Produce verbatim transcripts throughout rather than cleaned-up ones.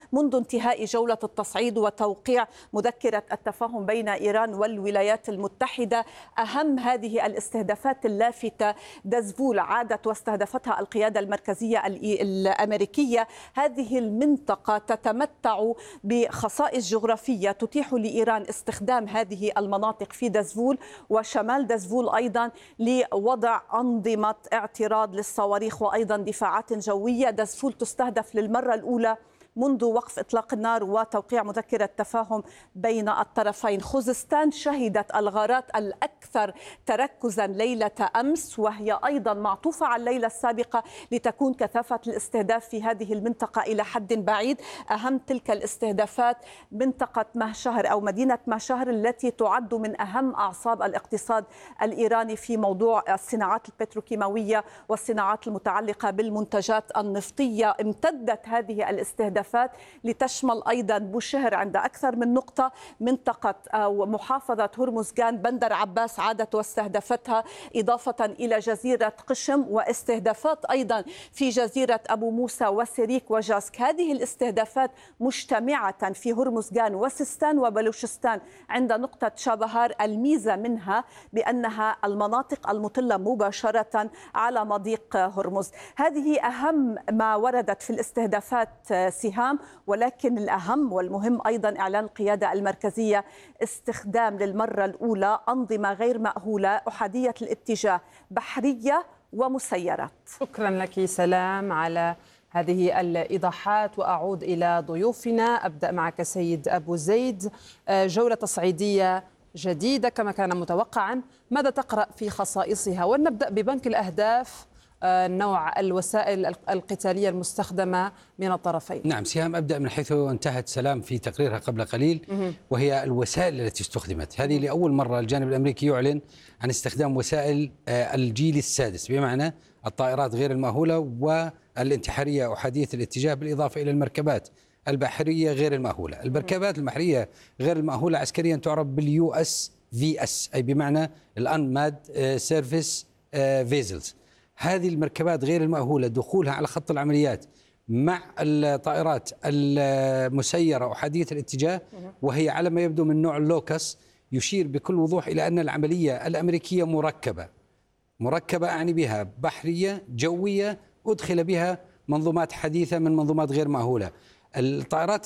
منذ انتهاء جولة التصعيد وتوقيع مذكرة التفاهم بين إيران والولايات المتحدة. أهم هذه الاستهدافات اللافتة دزفول عادت واستهدفتها القيادة المركزية الأمريكية. هذه المنطقة تتمتع بخصائص جغرافية تتيح لإيران استخدام هذه المناطق في دزفول وشمال دزفول أيضا لوضع أنظمة اعتراض للصواريخ وأيضا دفاعات جوية. دزفول تستهدف للمرة الأولى منذ وقف إطلاق النار وتوقيع مذكرة تفاهم بين الطرفين. خوزستان شهدت الغارات الأكثر تركزا ليلة أمس، وهي أيضا معطوفة على الليلة السابقة لتكون كثافة الاستهداف في هذه المنطقة إلى حد بعيد. أهم تلك الاستهدافات منطقة مهشهر أو مدينة مهشهر التي تعد من أهم أعصاب الاقتصاد الإيراني في موضوع الصناعات البتروكيماوية والصناعات المتعلقة بالمنتجات النفطية. امتدت هذه الاستهدافات لتشمل أيضا بوشهر عند أكثر من نقطة، منطقة أو محافظة هرمزغان، بندر عباس عادت واستهدفتها، إضافة إلى جزيرة قشم واستهدافات أيضا في جزيرة أبو موسى وسيريك وجاسك. هذه الاستهدافات مجتمعة في هرمزغان وسيستان وبلوشستان عند نقطة شابهار. الميزة منها بأنها المناطق المطلة مباشرة على مضيق هرمز. هذه أهم ما وردت في الاستهدافات سهام، ولكن الأهم والمهم أيضا إعلان القيادة المركزية استخدام للمرة الأولى أنظمة غير مأهولة أحادية الاتجاه بحرية ومسيرات. شكرا لك سلام على هذه الإيضاحات، وأعود إلى ضيوفنا. أبدأ معك سيد أبو زيد. جولة تصعيدية جديدة كما كان متوقعا، ماذا تقرأ في خصائصها؟ ونبدأ ببنك الأهداف، نوع الوسائل القتالية المستخدمة من الطرفين. نعم سهام، أبدأ من حيث انتهت سلام في تقريرها قبل قليل، وهي الوسائل التي استخدمت. هذه لأول مرة الجانب الأمريكي يعلن عن استخدام وسائل الجيل السادس، بمعنى الطائرات غير المأهولة والانتحارية أحادية الاتجاه، بالإضافة إلى المركبات البحرية غير المأهولة. المركبات البحرية غير المأهولة عسكريا تعرف باليو اس في اس، أي بمعنى الأنماد سيرفيس فيزلز. هذه المركبات غير المأهولة دخولها على خط العمليات مع الطائرات المسيرة أحادية الاتجاه، وهي على ما يبدو من نوع اللوكس، يشير بكل وضوح إلى أن العملية الأمريكية مركبة. مركبة أعني بها بحرية جوية أدخل بها منظومات حديثة من منظومات غير مأهولة. الطائرات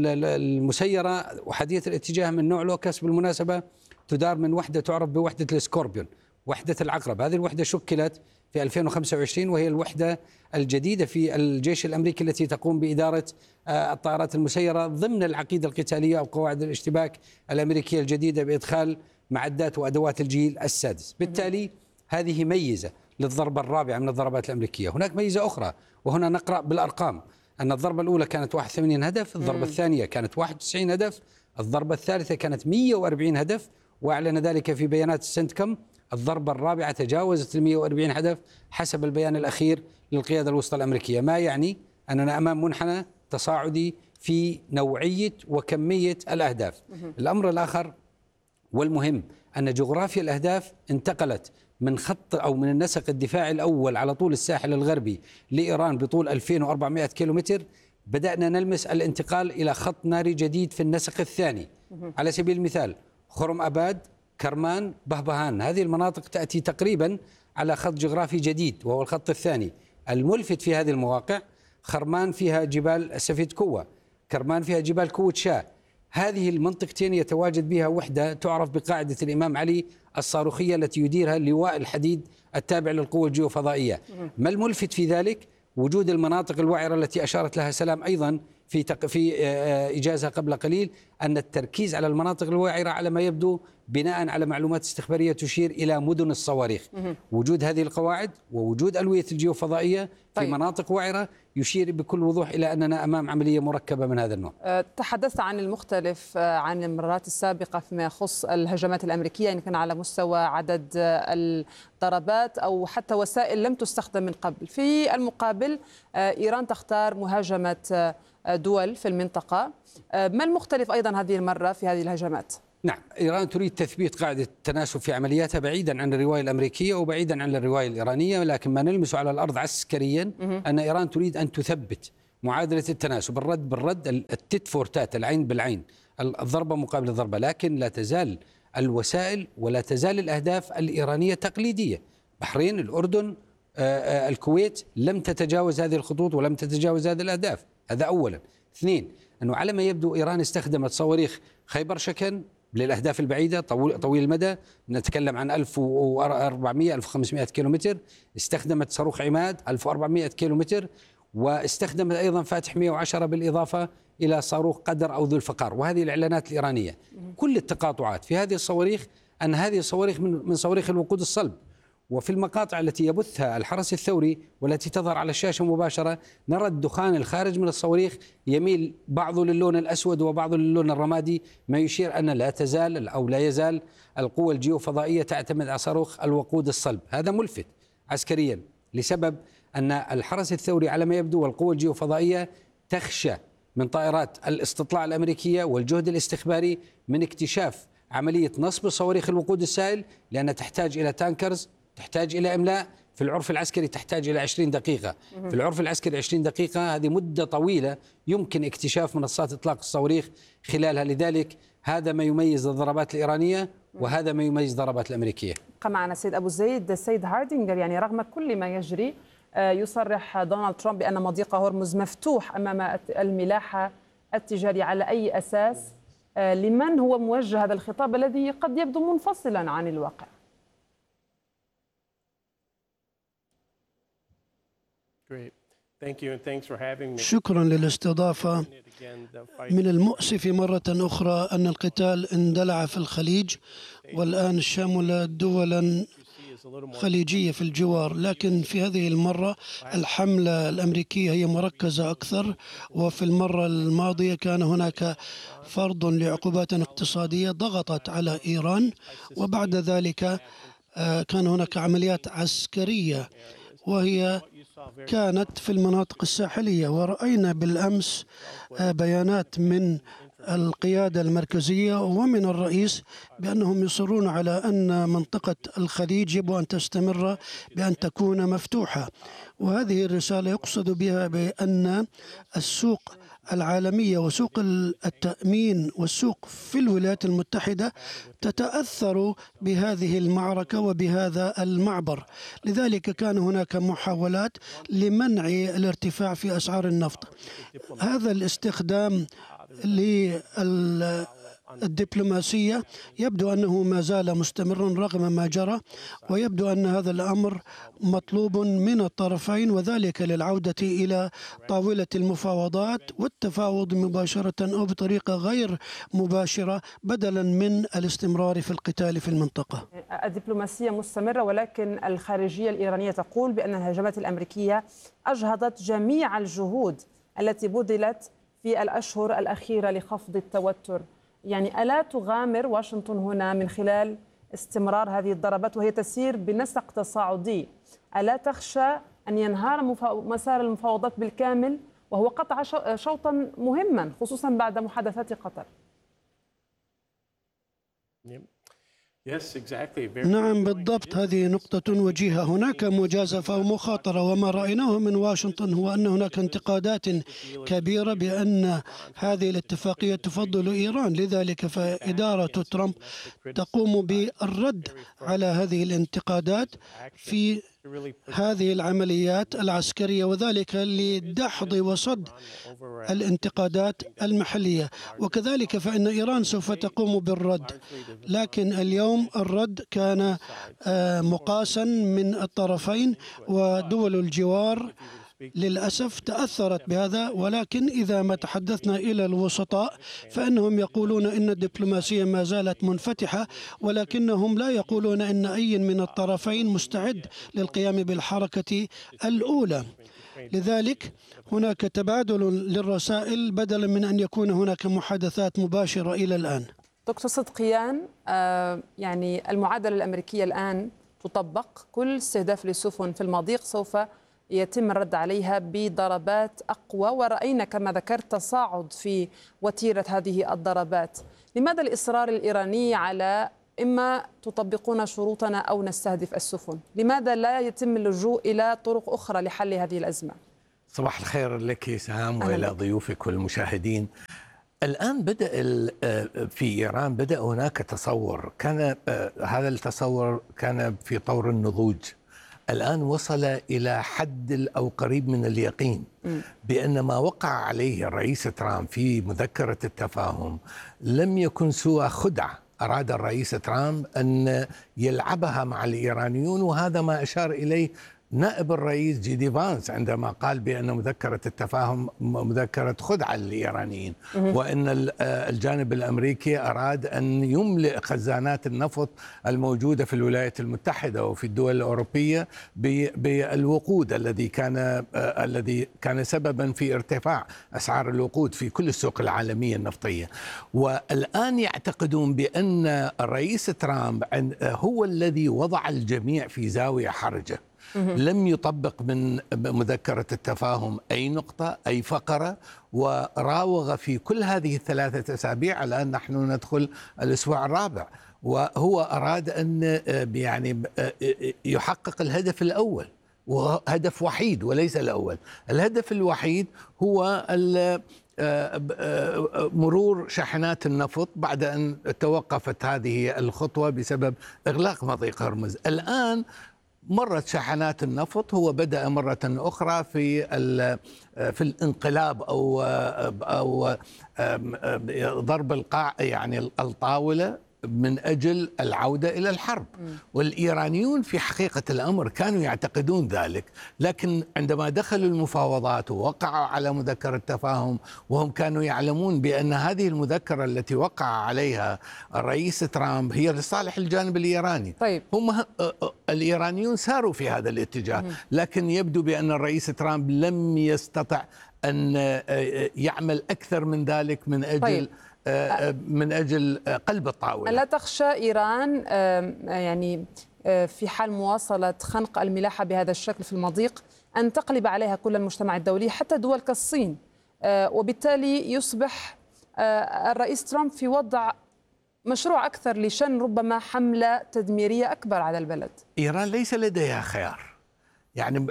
المسيرة أحادية الاتجاه من نوع لوكس بالمناسبة تدار من وحدة تعرف بوحدة السكوربيون، وحدة العقرب. هذه الوحدة شكلت في ألفين وخمسة وعشرين، وهي الوحدة الجديدة في الجيش الأمريكي التي تقوم بإدارة الطائرات المسيرة ضمن العقيدة القتالية أو قواعد الاشتباك الأمريكية الجديدة بإدخال معدات وأدوات الجيل السادس. بالتالي هذه ميزة للضربة الرابعة من الضربات الأمريكية. هناك ميزة أخرى، وهنا نقرأ بالأرقام، أن الضربة الأولى كانت واحد وثمانين هدف، الضربة الثانية كانت واحد وتسعين هدف، الضربة الثالثة كانت مئة وأربعين هدف، وأعلن ذلك في بيانات السنتكم. الضربة الرابعة تجاوزت ال مئة وأربعين هدف حسب البيان الأخير للقيادة الوسطى الأمريكية، ما يعني أننا أمام منحنى تصاعدي في نوعية وكمية الأهداف. الأمر الآخر والمهم أن جغرافيا الأهداف انتقلت من خط أو من النسق الدفاعي الأول على طول الساحل الغربي لإيران بطول ألفين وأربعمئة كيلومتر. بدأنا نلمس الانتقال إلى خط ناري جديد في النسق الثاني. على سبيل المثال خرم أباد، كرمان، بهبهان، هذه المناطق تأتي تقريبا على خط جغرافي جديد وهو الخط الثاني. الملفت في هذه المواقع، خرمان فيها جبال سفيد كوة، كرمان فيها جبال كوة شاه. هذه المنطقتين يتواجد بها وحدة تعرف بقاعدة الإمام علي الصاروخية التي يديرها اللواء الحديد التابع للقوة الجيوفضائية. ما الملفت في ذلك؟ وجود المناطق الوعرة التي أشارت لها سلام أيضا في في إجازة قبل قليل، أن التركيز على المناطق الوعرة على ما يبدو بناء على معلومات استخبارية تشير إلى مدن الصواريخ. وجود هذه القواعد ووجود ألوية الجيوفضائية في طيب. مناطق وعرة يشير بكل وضوح إلى أننا أمام عملية مركبة من هذا النوع. تحدثت عن المختلف عن المرات السابقة فيما يخص الهجمات الأمريكية، إن كان على مستوى عدد الضربات أو حتى وسائل لم تستخدم من قبل. في المقابل إيران تختار مهاجمة دول في المنطقة. ما المختلف أيضا هذه المرة في هذه الهجمات؟ نعم، إيران تريد تثبيت قاعدة التناسب في عملياتها بعيدا عن الرواية الأمريكية وبعيدا عن الرواية الإيرانية، لكن ما نلمسه على الأرض عسكريا أن إيران تريد أن تثبت معادلة التناسب، الرد بالرد، التت فور تات، العين بالعين، الضربة مقابل الضربة، لكن لا تزال الوسائل ولا تزال الأهداف الإيرانية تقليدية. بحرين، الأردن، الكويت لم تتجاوز هذه الخطوط ولم تتجاوز هذه الأهداف. هذا أولا. اثنين، أنه على ما يبدو إيران استخدمت صواريخ خيبر شكن للأهداف البعيدة طويل المدى، نتكلم عن ألف وأربعمئة ألف وخمسمئة كيلومتر، استخدمت صاروخ عماد ألف وأربعمئة كيلومتر، واستخدمت أيضا فاتح مئة وعشرة بالإضافة إلى صاروخ قدر أو ذو الفقار. وهذه الإعلانات الإيرانية، كل التقاطعات في هذه الصواريخ أن هذه الصواريخ من صواريخ الوقود الصلب. وفي المقاطع التي يبثها الحرس الثوري والتي تظهر على الشاشة مباشرة نرى الدخان الخارج من الصواريخ يميل بعضه للون الأسود وبعضه للون الرمادي، ما يشير أن لا تزال أو لا يزال القوى الجيوفضائية تعتمد على صاروخ الوقود الصلب. هذا ملفت عسكريا لسبب أن الحرس الثوري على ما يبدو والقوى الجيوفضائية تخشى من طائرات الاستطلاع الأمريكية والجهد الاستخباري من اكتشاف عملية نصب صواريخ الوقود السائل، لأنها تحتاج إلى تانكرز، تحتاج إلى إملاء. في العرف العسكري تحتاج إلى عشرين دقيقة. في العرف العسكري عشرين دقيقة هذه مدة طويلة يمكن اكتشاف منصات إطلاق الصواريخ خلالها. لذلك هذا ما يميز الضربات الإيرانية وهذا ما يميز الضربات الأمريكية. بقى معنا سيد أبو زيد. السيد هاردينجر، يعني رغم كل ما يجري يصرح دونالد ترامب بأن مضيق هرمز مفتوح أمام الملاحة التجارية. على أي أساس؟ لمن هو موجه هذا الخطاب الذي قد يبدو منفصلا عن الواقع؟ شكرا للاستضافة. من المؤسف مرة أخرى أن القتال اندلع في الخليج والآن شمل دولا خليجية في الجوار، لكن في هذه المرة الحملة الأمريكية هي مركزة أكثر، وفي المرة الماضية كان هناك فرض لعقوبات اقتصادية ضغطت على إيران، وبعد ذلك كان هناك عمليات عسكرية وهي كانت في المناطق الساحلية. ورأينا بالأمس بيانات من القيادة المركزية ومن الرئيس بأنهم يصرون على أن منطقة الخليج يجب أن تستمر بأن تكون مفتوحة، وهذه الرسالة يقصد بها بأن السوق العالمية وسوق التأمين والسوق في الولايات المتحدة تتأثر بهذه المعركة وبهذا المعبر. لذلك كان هناك محاولات لمنع الارتفاع في أسعار النفط. هذا الاستخدام للدبلوماسية يبدو أنه ما زال مستمرا رغم ما جرى، ويبدو أن هذا الأمر مطلوب من الطرفين، وذلك للعودة إلى طاولة المفاوضات والتفاوض مباشرة أو بطريقة غير مباشرة بدلا من الاستمرار في القتال في المنطقة. الدبلوماسية مستمرة، ولكن الخارجية الإيرانية تقول بأن الهجمات الأمريكية أجهضت جميع الجهود التي بذلت في الأشهر الأخيرة لخفض التوتر. يعني ألا تغامر واشنطن هنا من خلال استمرار هذه الضربات وهي تسير بنسق تصاعدي؟ ألا تخشى أن ينهار مسار المفاوضات بالكامل وهو قطع شوطا مهما خصوصا بعد محادثات قطر؟ نعم بالضبط، هذه نقطة وجيهة. هناك مجازفة ومخاطرة، وما رأيناه من واشنطن هو أن هناك انتقادات كبيرة بأن هذه الاتفاقية تفضل إيران. لذلك فإدارة ترامب تقوم بالرد على هذه الانتقادات في هذه العمليات العسكرية، وذلك لدحض وصد الانتقادات المحلية. وكذلك فإن إيران سوف تقوم بالرد، لكن اليوم الرد كان مقاسا من الطرفين، ودول الجوار للأسف تأثرت بهذا. ولكن إذا ما تحدثنا إلى الوسطاء فإنهم يقولون إن الدبلوماسية ما زالت منفتحة، ولكنهم لا يقولون إن أي من الطرفين مستعد للقيام بالحركة الأولى. لذلك هناك تبادل للرسائل بدلا من أن يكون هناك محادثات مباشرة إلى الآن. دكتور صدقيان، آه يعني المعادلة الأمريكية الآن تطبق، كل استهداف للسفن في المضيق سوف يتم الرد عليها بضربات أقوى، ورأينا كما ذكرت تصاعد في وتيرة هذه الضربات. لماذا الإصرار الإيراني على إما تطبقون شروطنا أو نستهدف السفن؟ لماذا لا يتم اللجوء إلى طرق أخرى لحل هذه الأزمة؟ صباح الخير لك سهام وإلى ضيوفك والمشاهدين. الآن بدأ في إيران بدأ هناك تصور، كان هذا التصور كان في طور النضوج، الآن وصل إلى حد أو قريب من اليقين بأن ما وقع عليه الرئيس ترامب في مذكرة التفاهم لم يكن سوى خدعة أراد الرئيس ترامب أن يلعبها مع الإيرانيون، وهذا ما أشار إليه نائب الرئيس جي دي فانس عندما قال بأن مذكرة التفاهم مذكرة خدعة للإيرانيين، وأن الجانب الأمريكي أراد أن يملئ خزانات النفط الموجودة في الولايات المتحدة وفي الدول الأوروبية بالوقود الذي كان الذي كان سببا في ارتفاع أسعار الوقود في كل السوق العالمية النفطية. والآن يعتقدون بأن الرئيس ترامب هو الذي وضع الجميع في زاوية حرجة، لم يطبق من مذكرة التفاهم أي نقطة أي فقرة، وراوغ في كل هذه الثلاثة أسابيع. الآن نحن ندخل الأسبوع الرابع، وهو أراد أن يعني يحقق الهدف الأول، وهدف وحيد وليس الأول. الهدف الوحيد هو مرور شاحنات النفط بعد أن توقفت هذه الخطوة بسبب إغلاق مضيق هرمز. الآن مرت شاحنات النفط، هو بدأ مرة أخرى في في الانقلاب أو أو ضرب القاع يعني الطاولة من أجل العودة إلى الحرب. والإيرانيون في حقيقة الأمر كانوا يعتقدون ذلك، لكن عندما دخلوا المفاوضات ووقعوا على مذكرة تفاهم وهم كانوا يعلمون بأن هذه المذكرة التي وقع عليها الرئيس ترامب هي لصالح الجانب الإيراني. طيب. هم الإيرانيون ساروا في هذا الاتجاه، لكن يبدو بأن الرئيس ترامب لم يستطع أن يعمل أكثر من ذلك من أجل طيب. من أجل قلب الطاولة. ألا تخشى إيران يعني في حال مواصلة خنق الملاحة بهذا الشكل في المضيق أن تقلب عليها كل المجتمع الدولي حتى دول كالصين، وبالتالي يصبح الرئيس ترامب في وضع مشروع أكثر لشن ربما حملة تدميرية أكبر على البلد؟ إيران ليس لديها خيار. يعني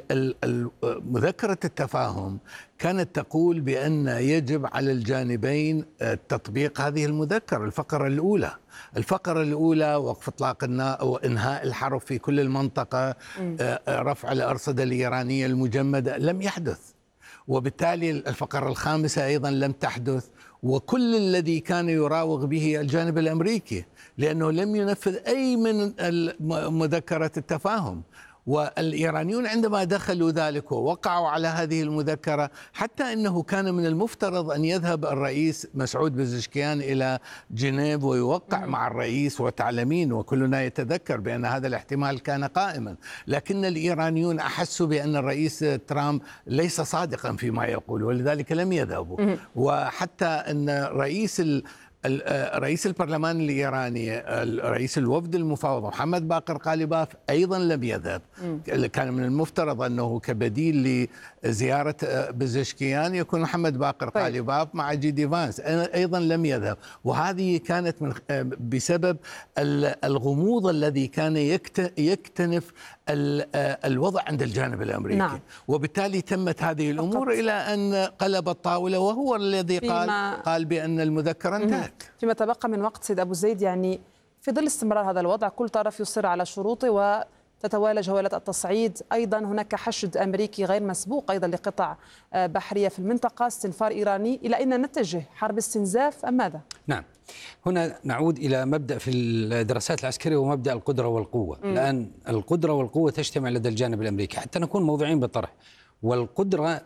مذكرة التفاهم كانت تقول بأن يجب على الجانبين تطبيق هذه المذكرة. الفقرة الأولى الفقرة الأولى وقف إطلاق النار وإنهاء الحرب في كل المنطقة، رفع الأرصدة الإيرانية المجمدة، لم يحدث. وبالتالي الفقرة الخامسة أيضا لم تحدث، وكل الذي كان يراوغ به الجانب الأمريكي، لأنه لم ينفذ أي من مذكرة التفاهم. والإيرانيون عندما دخلوا ذلك ووقعوا على هذه المذكرة، حتى أنه كان من المفترض أن يذهب الرئيس مسعود بزشكيان إلى جنيف ويوقع مع الرئيس، وتعلمين وكلنا يتذكر بأن هذا الاحتمال كان قائما، لكن الإيرانيون أحسوا بأن الرئيس ترامب ليس صادقا فيما يقول، ولذلك لم يذهبوا. وحتى أن رئيس ال رئيس البرلمان الإيراني رئيس الوفد المفاوض محمد باقر قالباف أيضا لم يذهب. كان من المفترض أنه كبديل لزيارة بزشكيان يكون محمد باقر قالباف مع جي دي فانس، أيضا لم يذهب. وهذه كانت من بسبب الغموض الذي كان يكتنف الوضع عند الجانب الأمريكي. نعم. وبالتالي تمت هذه الأمور إلى أن قلب الطاولة، وهو الذي قال قال بأن المذكرة انتهت. فيما تبقى من وقت سيد أبو زيد، يعني في ظل استمرار هذا الوضع كل طرف يصر على شروطه وتتوالى جولات التصعيد، أيضا هناك حشد أمريكي غير مسبوق أيضا لقطع بحرية في المنطقة، استنفار إيراني، إلى أين نتجه؟ حرب استنزاف أم ماذا؟ نعم، هنا نعود إلى مبدأ في الدراسات العسكرية ومبدأ القدرة والقوة. م. الآن القدرة والقوة تجتمع لدى الجانب الأمريكي، حتى نكون موضوعين بالطرح. والقدرة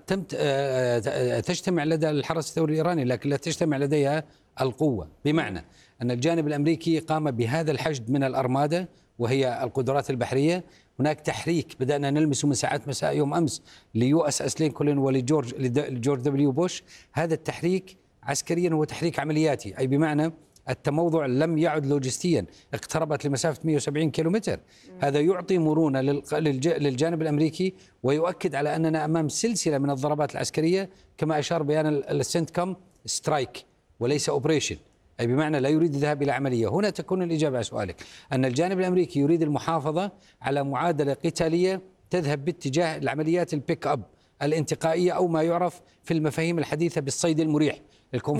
تجتمع لدى الحرس الثوري الإيراني، لكن لا تجتمع لديها القوة، بمعنى أن الجانب الأمريكي قام بهذا الحشد من الأرمادة وهي القدرات البحرية. هناك تحريك بدأنا نلمسه من ساعات مساء يوم أمس ليو أس أس لينكولن ولجورج لجورج دبليو بوش. هذا التحريك عسكريا هو تحريك عملياتي، أي بمعنى التموضع لم يعد لوجستيا، اقتربت لمسافة مئة وسبعين كيلومتر. هذا يعطي مرونة للجانب الأمريكي ويؤكد على أننا أمام سلسلة من الضربات العسكرية، كما أشار بيان السنتكم سترايك وليس أوبريشن، أي بمعنى لا يريد الذهاب إلى عملية. هنا تكون الإجابة على سؤالك، أن الجانب الأمريكي يريد المحافظة على معادلة قتالية تذهب باتجاه العمليات البيك أب، الانتقائية أو ما يعرف في المفاهيم الحديثة بالصيد المريح.